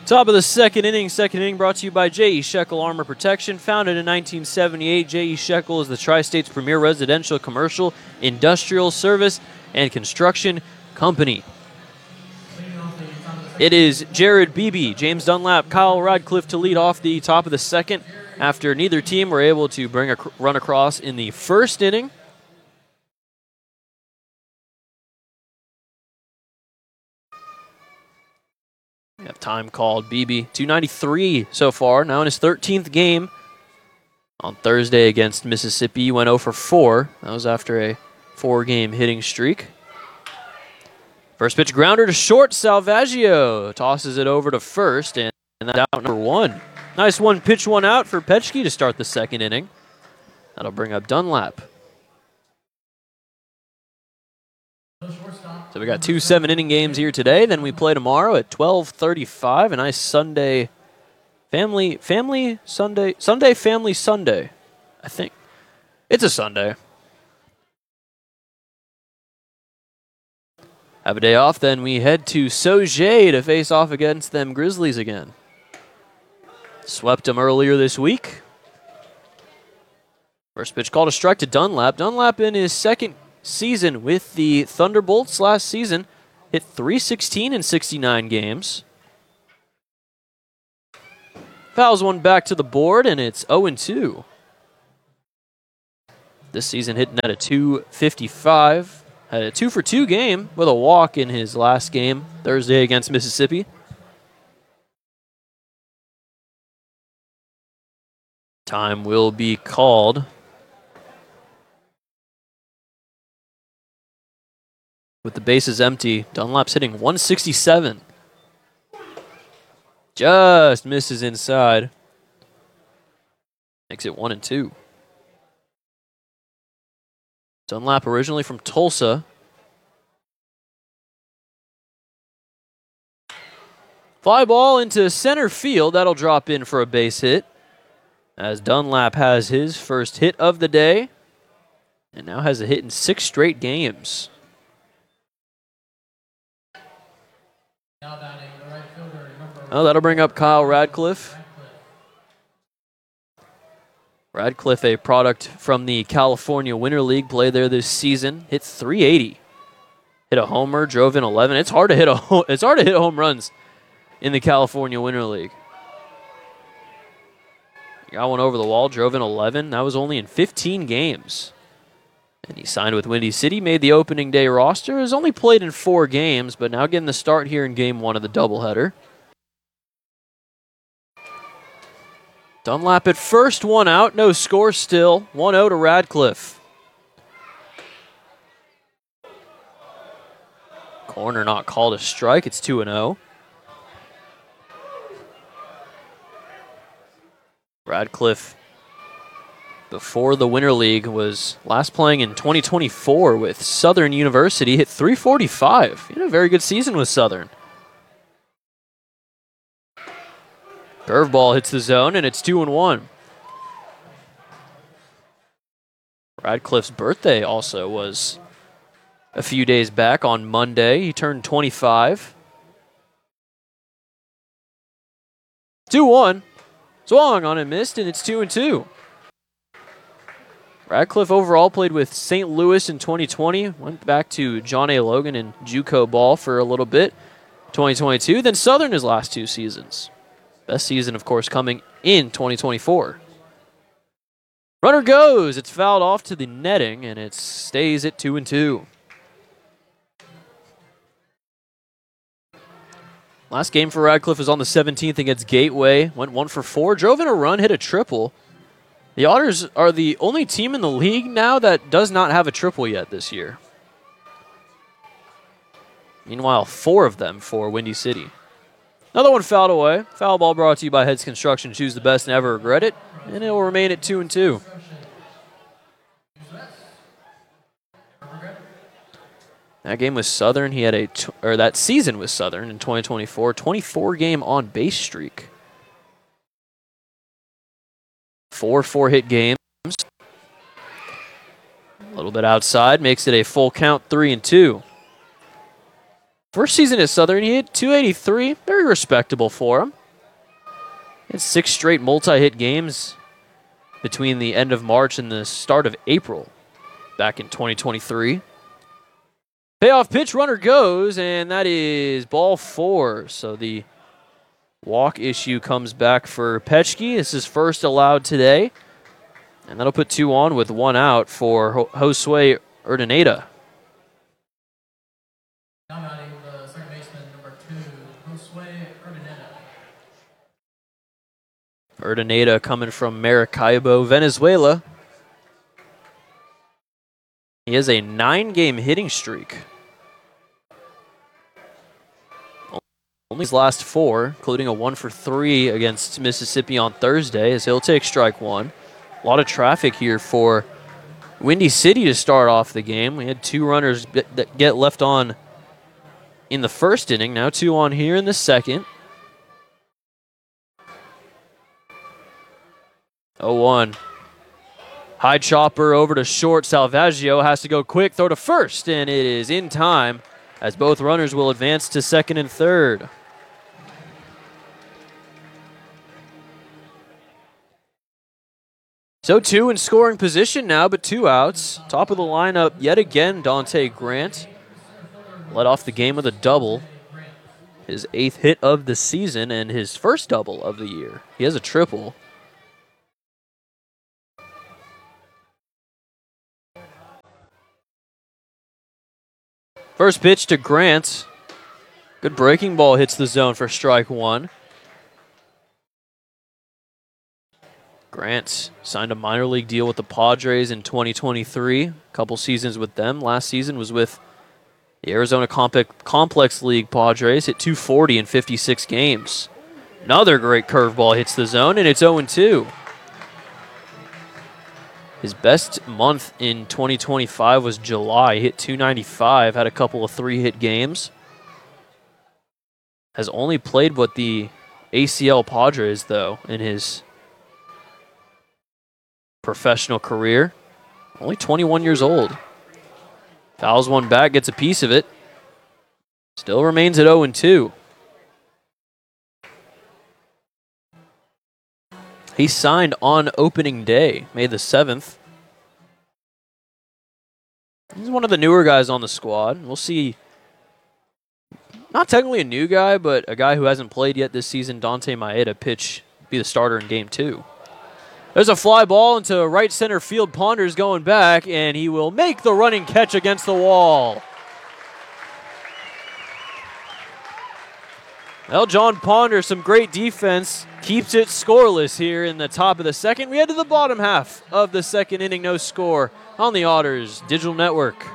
Top of the second inning brought to you by J.E. Shekel Armor Protection. Founded in 1978, J.E. Shekel is the Tri-State's premier residential, commercial, industrial, service, and construction company. It is Jared Beebe, James Dunlap, Kyle Radcliffe to lead off the top of the second after neither team were able to bring a run across in the first inning. We have time called. Beebe, 293 so far, now in his 13th game. On Thursday against Mississippi, went 0 for 4. That was after a 4-game hitting streak. First pitch grounder to short. Salvaggio tosses it over to first, and that's out number 1. Nice one pitch, one out for Petchke to start the second inning. That'll bring up Dunlap. So we got 2 7-inning games here today. Then we play tomorrow at 12:35. A nice Sunday family Sunday. I think it's a Sunday. Have a day off. Then we head to Sauget to face off against them Grizzlies again. Swept them earlier this week. First pitch called a strike to Dunlap. Dunlap in his second season with the Thunderbolts last season hit .316 in 69 games. Fouls one back to the board, and it's 0-2. This season hitting at a .255. Had a 2-for-2 game with a walk in his last game Thursday against Mississippi. Time will be called. With the bases empty, Dunlap's hitting .167. Just misses inside. Makes it 1-2. Dunlap originally from Tulsa. Fly ball into center field. That'll drop in for a base hit. As Dunlap has his first hit of the day. And now has a hit in 6 straight games. Oh, that'll bring up Kyle Radcliffe. Radcliffe, a product from the California Winter League, played there this season. Hit .380. Hit a homer, drove in 11. It's hard to hit home runs in the California Winter League. Got one over the wall, drove in 11. That was only in 15 games. And he signed with Windy City, made the opening day roster. Has only played in 4 games, but now getting the start here in game 1 of the doubleheader. Dunlap at first, 1 out, no score still. 1-0 to Radcliffe. Corner not called a strike, it's 2-0. Radcliffe, before the Winter League, was last playing in 2024 with Southern University, hit .345. He had a very good season with Southern. Curveball hits the zone, and it's 2-1. Radcliffe's birthday also was a few days back on Monday. He turned 25. 2-1. Swung on and missed, and it's 2-2. Radcliffe overall played with St. Louis in 2020. Went back to John A. Logan and JUCO ball for a little bit. 2022, then Southern his last 2 seasons. Best season, of course, coming in 2024. Runner goes. It's fouled off to the netting, and it stays at 2-2. Last game for Radcliffe was on the 17th against Gateway. Went 1 for 4, drove in a run, hit a triple. The Otters are the only team in the league now that does not have a triple yet this year. Meanwhile, 4 of them for Windy City. Another one fouled away. Foul ball brought to you by Heads Construction. Choose the best, never regret it. And it will remain at 2-2. That game with Southern, he had that season with Southern in 2024, 24-game on-base streak. 4 4-hit games. A little bit outside, makes it a full count, 3-2. First season at Southern, he hit .283. Very respectable for him. He had 6 straight multi-hit games between the end of March and the start of April back in 2023. Payoff pitch, runner goes, and that is ball 4. So the walk issue comes back for Petchke. This is first allowed today. And that'll put 2 on with 1 out for Josue Urdaneta. Now batting the second baseman, number 2, Josue Urdaneta. Urdaneta coming from Maracaibo, Venezuela. He has a 9-game hitting streak. Only his last 4, including a 1-for-3 against Mississippi on Thursday, as he'll take strike 1. A lot of traffic here for Windy City to start off the game. We had 2 runners that get left on in the first inning. Now 2 on here in the second. 0-1. High chopper over to short. Salvaggio has to go quick, throw to first, and it is in time as both runners will advance to second and third. So 2 in scoring position now, but 2 outs. Top of the lineup yet again, Dante Grant. Led off the game with a double. His 8th hit of the season and his first double of the year. He has a triple. First pitch to Grant. Good breaking ball hits the zone for strike 1. Grant signed a minor league deal with the Padres in 2023. A couple seasons with them. Last season was with the Arizona Complex League Padres. Hit .240 in 56 games. Another great curveball hits the zone, and it's 0-2. His best month in 2025 was July. He hit .295, had a couple of 3-hit games. Has only played with the ACL Padres, though, in his professional career. Only 21 years old. Fouls one back, gets a piece of it. Still remains at 0-2. He signed on opening day, May the 7th. He's one of the newer guys on the squad. We'll see. Not technically a new guy, but a guy who hasn't played yet this season, Dante Maeda, be the starter in game 2. There's a fly ball into right center field. Ponders going back, and he will make the running catch against the wall. Well, John Ponders, some great defense, keeps it scoreless here in the top of the second. We head to the bottom half of the second inning, no score on the Otters Digital Network.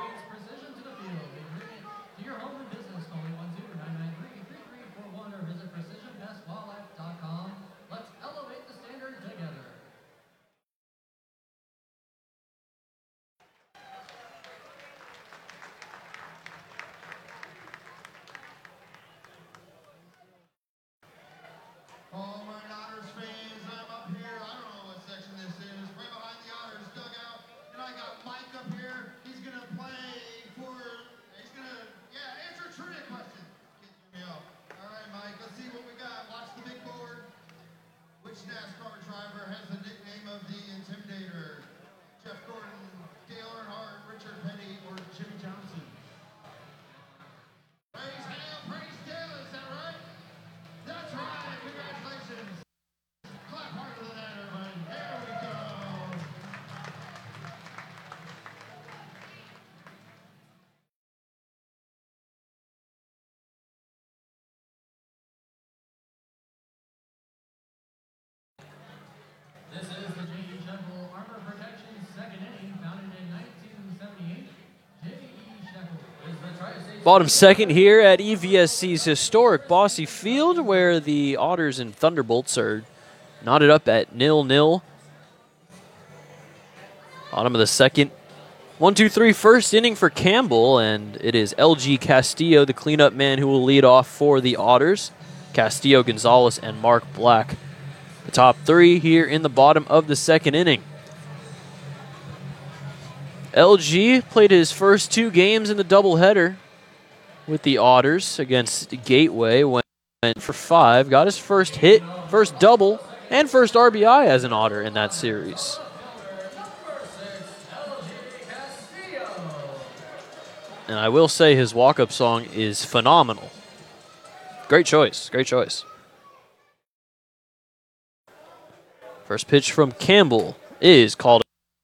This is the J.E. Shekel Armor Protection second inning, founded in 1978. J.E. Shekel is the Tri-State. Bottom second here at EVSC's historic Bosse Field, where the Otters and Thunderbolts are knotted up at 0-0. Bottom of the second. 1-2-3 first inning for Campbell, and it is LG Castillo, the cleanup man, who will lead off for the Otters. Castillo, Gonzalez, and Mark Black. The top 3 here in the bottom of the second inning. LG played his first 2 games in the doubleheader. with the Otters against Gateway. Went for 5, got his first hit, first double, and first RBI as an Otter in that series. And I will say his walk-up song is phenomenal. Great choice, great choice. First pitch from Campbell is called.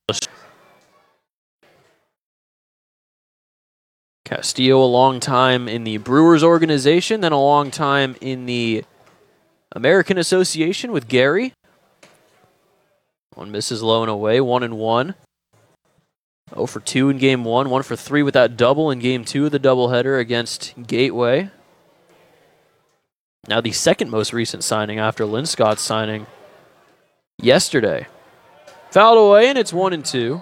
Castillo, a long time in the Brewers organization, then a long time in the American Association with Gary. One misses low and away, 1-1. 0 for 2 in game 1, 1 for 3 with that double in game 2 of the doubleheader against Gateway. Now the second most recent signing after Linscott's signing yesterday. Fouled away, and it's 1-2.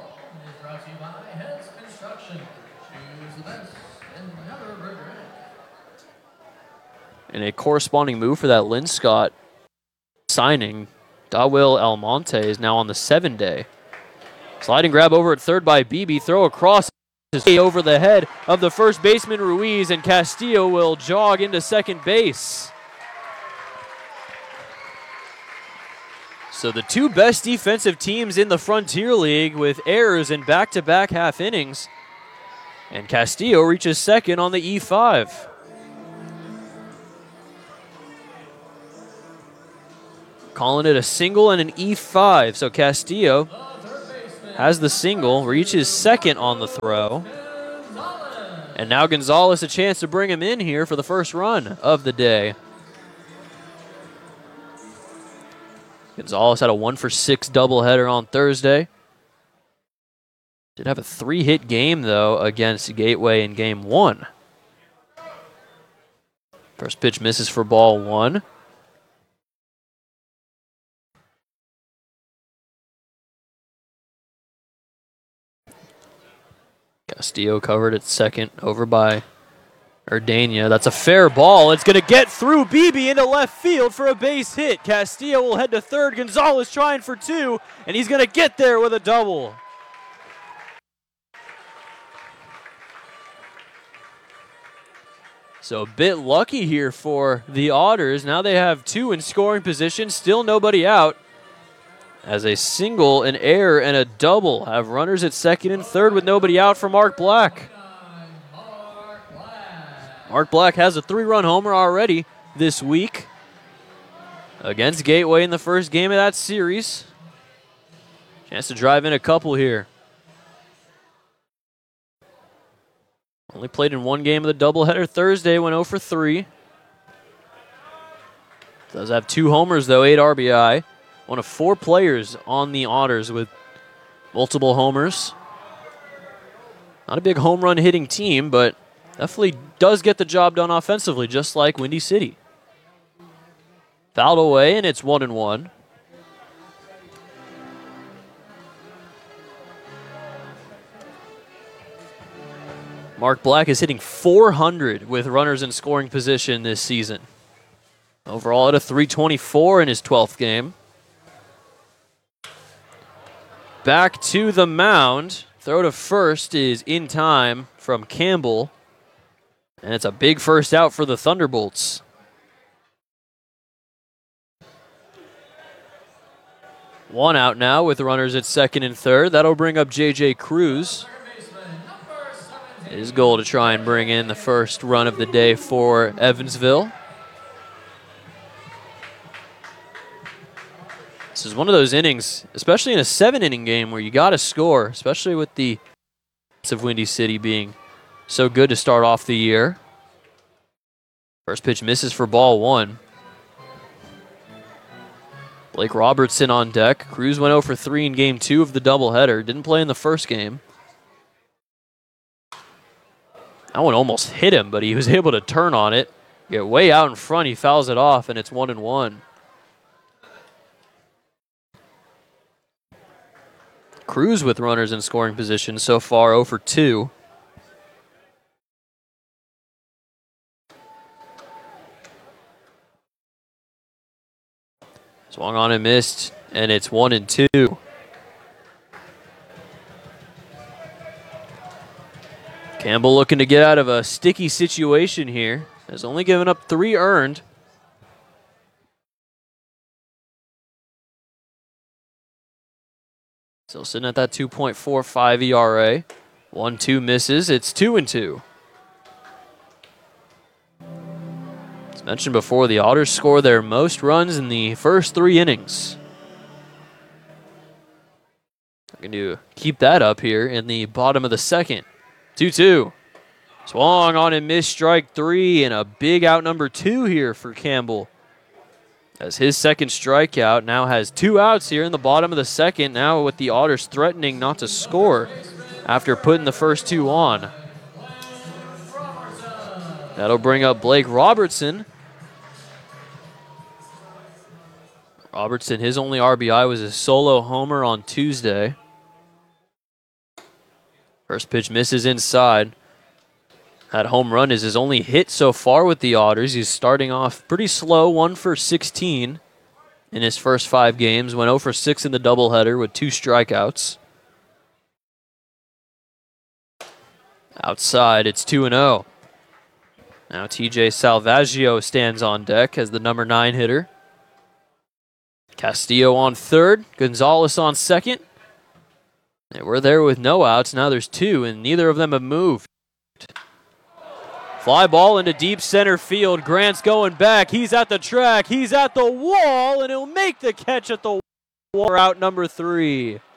And a corresponding move for that Linscott signing, Dawil Almonte is now on the 7-day. Sliding grab over at third by Beebe, throw across over the head of the first baseman Ruiz, and Castillo will jog into second base. So the two best defensive teams in the Frontier League with errors in back-to-back half innings. And Castillo reaches second on the E5. Calling it a single and an E5. So Castillo has the single, reaches second on the throw. And now Gonzalez a chance to bring him in here for the first run of the day. Gonzalez had a 1 for 6 doubleheader on Thursday. Did have a 3-hit game, though, against Gateway in game 1. First pitch misses for ball 1. Castillo covered at second over by Urdania. That's a fair ball. It's going to get through Beebe into left field for a base hit. Castillo will head to third. Gonzalez trying for 2, and he's going to get there with a double. So a bit lucky here for the Otters. Now they have 2 in scoring position. Still nobody out. As a single, an error, and a double have runners at second and third with nobody out for Mark Black. Mark Black has a 3-run homer already this week against Gateway in the first game of that series. Chance to drive in a couple here. Only played in one game of the doubleheader Thursday, went 0 for 3. Does have 2 homers, though, 8 RBI. One of 4 players on the Otters with multiple homers. Not a big home run hitting team, but definitely does get the job done offensively, just like Windy City. Fouled away, and it's 1-1. Mark Black is hitting .400 with runners in scoring position this season. Overall at a .324 in his 12th game. Back to the mound. Throw to first is in time from Campbell. And it's a big first out for the Thunderbolts. One out now with runners at second and third. That'll bring up J.J. Cruz. His goal to try and bring in the first run of the day for Evansville. This is one of those innings, especially in a 7-inning game, where you got to score, especially with the of Windy City being so good to start off the year. First pitch misses for ball 1. Blake Robertson on deck. Cruz went 0 for 3 in game 2 of the doubleheader. Didn't play in the first game. That one almost hit him, but he was able to turn on it. Get way out in front, he fouls it off, and it's 1-1. Cruz with runners in scoring position so far, 0 for 2. Swung on and missed, and it's 1-2. Campbell looking to get out of a sticky situation here. Has only given up 3 earned. Still sitting at that 2.45 ERA. 1-2 misses. It's 2-2. As mentioned before, the Otters score their most runs in the first 3 innings. Looking to keep that up here in the bottom of the second. 2-2. Swung on and missed strike 3, and a big out number 2 here for Campbell. As his second strikeout now has 2 outs here in the bottom of the second, now with the Otters threatening not to score after putting the first 2 on. That'll bring up Blake Robertson. Robertson, his only RBI was a solo homer on Tuesday. First pitch misses inside. That home run is his only hit so far with the Otters. He's starting off pretty slow, 1 for 16 in his first 5 games. Went 0 for 6 in the doubleheader with 2 strikeouts. Outside, it's 2-0. Now TJ Salvaggio stands on deck as the number 9 hitter. Castillo on third, Gonzalez on second. They were there with no outs. Now there's 2, and neither of them have moved. Fly ball into deep center field. Grant's going back. He's at the track. He's at the wall, and he'll make the catch at the wall. Out number 3.